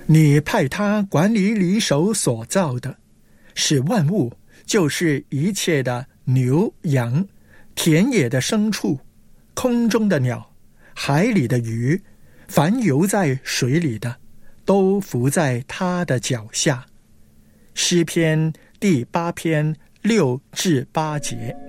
你派他管理你手所造的，使万物，就是一切的牛羊、田野的牲畜、空中的鸟、海里的鱼，凡游在水里的，都伏在他的脚下。诗篇第8篇6至8节。